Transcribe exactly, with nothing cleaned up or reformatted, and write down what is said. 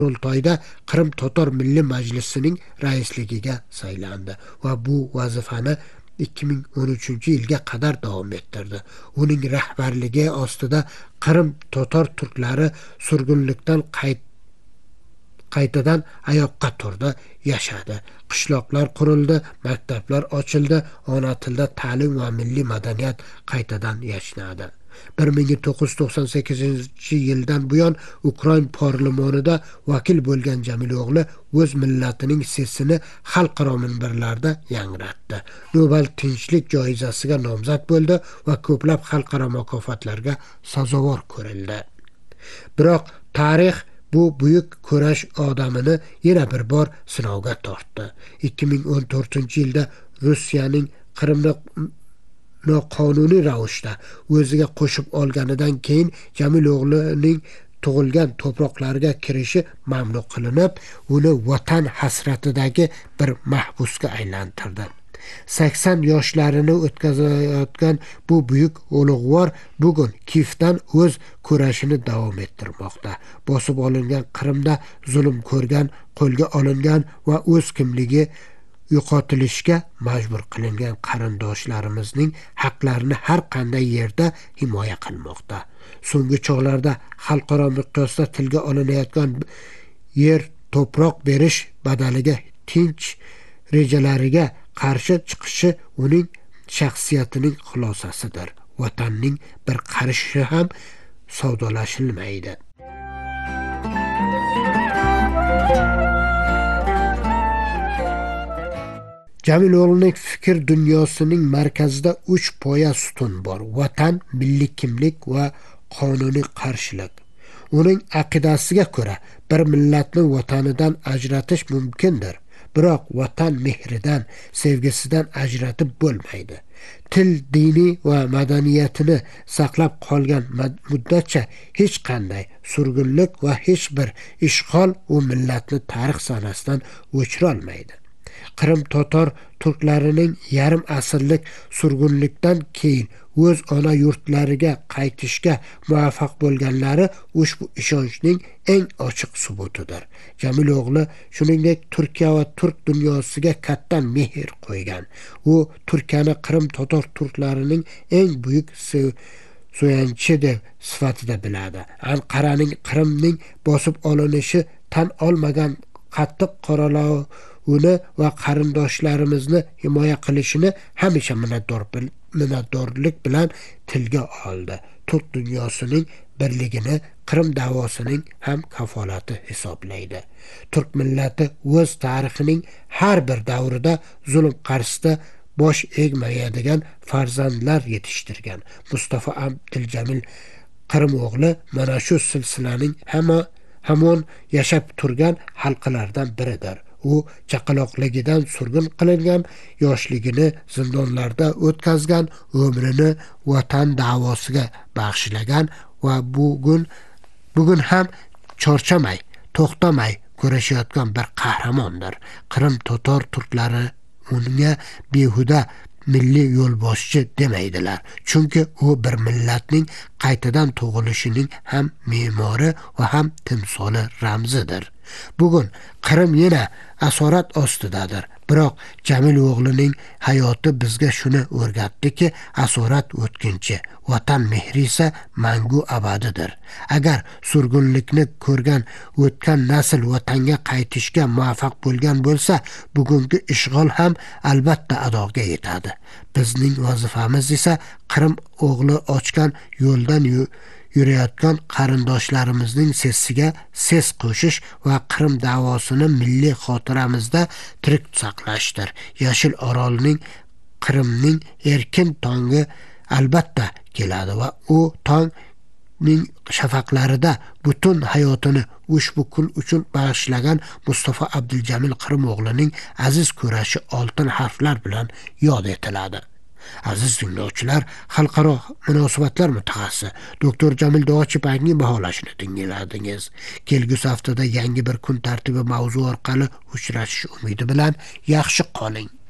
Qurultoyda Qrim Totor Milliy Majlisining raisligiga saylandi va bu vazifani ikki ming o'n uchinchi yilga qadar davom ettirdi. Uning rahbarligi ostida Qrim Totor turklari surgunlikdan qayt qaytadan oyoqqa turdi, yashadi. Qishloqlar qurildi, maktablar ochildi, ona tilda ta'lim va milliy madaniyat qaytadan yashnadi. bir ming to'qqiz yuz to'qson sakkizinchi yildan buyon Ukrain parlamentida vakil bo'lgan Jamil o'g'li o'z millatining sesini xalqaro minbarlarda yangratdi. Nobel tinchlik joyzasiga nomzod bo'ldi va ko'plab xalqaro mukofotlarga sazovor ko'rildi. Biroq tarix bu buyuk kurash odamini yana bir bor sinovga tortdi. ikki ming o'n to'rtinchi yilda Rossiyaning Qrimni noqonuniy ravishda o'ziga qo'shib olganidan keyin Jamil o'g'lining tug'ilgan to'proqlariga kirishi mamnun qilinib, uni vatan hasratidagi bir mahbusga aylantirdi. sakson yoshlarini o'tkazayotgan bu buyuk ulug'vor bugun Kiyevdan o'z kurashini davom ettirmoqda. Bosib olingan Qrimda zulm ko'rgan, qo'lga olingan va o'z kimligi yo'qotilishga majbur qilingan qarindoshlarimizning haqlarini har qanday yerda himoya qilmoqda. So'nggi chog'larda xalqaro miqyosda tilga olinayotgan yer to'proq berish badaliga tinch rejalariga qarshi chiqishi uning shaxsiyatining xulosasidir. Vatanning bir qarishi ham savdolashilmaydi. Jamil o'g'lining fikr dunyosining markazida uch poya sutun bor: vatan, milliy kimlik va qonuniy qarshilik. Uning aqidasiga ko'ra bir millatni vatanidan ajratish mumkindir, biroq vatan mehridan, sevgisidan ajratib bo'lmaydi. Til, dini va madaniyatini saqlab qolgan muddatcha hech qanday surgunlik va hech bir ishg'ol u millatni tarix sanasidan o'chira olmaydi. Qrim Totor turklarining yarim asrlik surgunlikdan keyin o'z ona yurtlariga qaytishga muvaffaq bo'lganlari ushbu ishonchning eng ochiq subutidir. Jamil o'g'li shuningdek Turkiya va turk dunyosiga katta mehr qo'ygan. U Turkiyani Qrim Totor turklarining eng buyuk suyanchi deb sifatida biladi. Anqaraning Qrimning bosib olinishi tan olmagan qattiq qoralov uni va qarindoshlarimizni himoya qilishini hamisha minnatdorlik bilan tilga oldi. Turk dunyosining birligini Qrim davosining ham kafolati hisoblaydi. Turk millati o'z tarixining har bir davrida zulm qarshisida bosh egmaydigan farzandlar yetishtirgan. Mustafa Abduljamil Qrim o'g'li mana shu silsilaning hamma hamon yashab turgan halqalardan biridir. U chaqaloqligidan surgun qilingan, yoshligini zindonlarda o'tkazgan, umrini vatan davosiga bag'ishlagan va bugun bugun ham chorchamay, to'xtamay kurashayotgan bir qahramondir. Qrim Totor turklari unga behuda milliy yo'lboshchi demaydilar. Chunki u bir millatning qaytadan tug'ilishining ham me'mori va ham timsoli ramzidir. Bugun Qrim yana asorat ostidadir. Biroq Jamil o'g'lining hayoti bizga shuni o'rgatdiki, asorat o'tkinchi, vatan mehri esa mangu abadidir. Agar surgunlikni ko'rgan o'tgan nasl vatanga qaytishga muvaffaq bo'lgan bo'lsa, bugungi ishg'ol ham albatta adoga yetadi. Bizning vazifamiz esa Qrim o'g'li ochgan yo'ldan yurayotgan qarindoshlarimizning sesiga ses qo'shish va Qrim davosini milliy xotiramizda tirik saqlashdir. Yashil orolning Qrimning erkin tongi albatta keladi va u tongning shafaqlarida butun hayotini ushbu kun uchun bag'ishlagan Mustafa Abduljamil Qrim o'g'lining aziz kurashi oltin harflar bilan yod etiladi. Aziz dinlovchilar, xalqaro munosabatlar mutaxassisi doktor Jamil Dog'achipakning baholashini tingladingiz. Kelgusi haftada yangi bir kun tartibi mavzu orqali uchrashish umidi bilan yaxshi qoling.